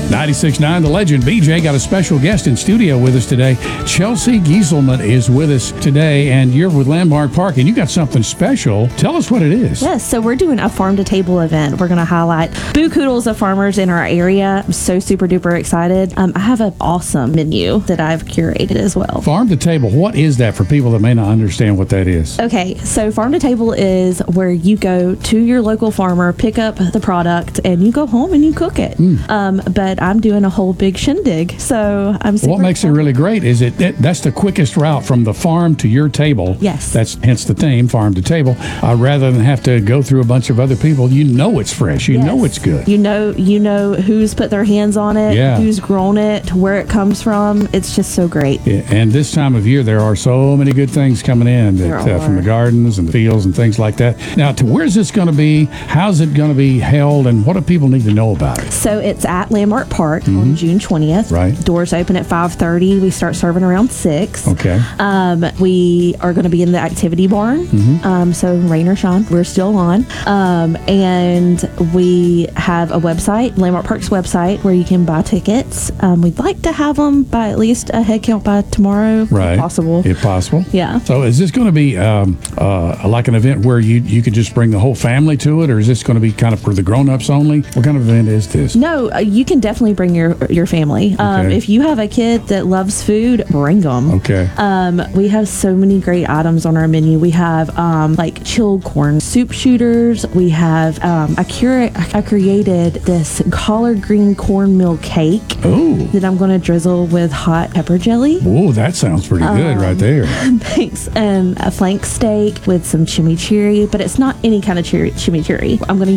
96.9 The Legend. BJ got a special guest in studio with us today. Chelsea Gieselman is with us today, and you're with Landmark Park, and you got something special. Tell us what it is. Yes, so we're doing a farm-to-table event. We're going to highlight Boo Koodles of farmers in our area. I'm so super duper excited. I have an awesome menu that I've curated as well. Farm to table, what is that for people that may not understand what that is? Okay, so farm to table is where you go to your local farmer, pick up the product, and you go home and you cook it. But I'm doing a whole big shindig, so I'm super What makes it really great is that's the quickest route from the farm to your table. Yes. That's hence the theme, farm to table. Rather than have to go through a bunch of other people, you know it's fresh. You know it's good. You know who's put their hands on it, who's grown it, where it comes from. It's just so great. Yeah, and this time of year, there are so many good things coming in from the gardens and the fields and things like that. Now, where's this going to be? How's it going to be held? And what do people need to know about it? So it's at Landmark Park on June 20th. Right. Doors open at 5:30. We start serving around 6. Okay. We are going to be in the activity barn. So rain or shine, we're still on. And we have a website, Landmark Park's website, where you can buy tickets. We'd like to have them by at least a head count by tomorrow, if possible. If possible. Yeah. So is this going to be like an event where you could just bring the whole family to it, or is this going to be kind of for the grown-ups only? What kind of event is this? No, you can definitely bring your family. If you have a kid that loves food, bring them. Okay. We have so many great items on our menu. We have like chilled corn soup shooters. We have I created this collard green cornmeal cake that I'm going to drizzle with hot pepper jelly. Oh, that sounds pretty good right there. Thanks. And a flank steak with some chimichurri, but it's not any kind of chimichurri. I'm going to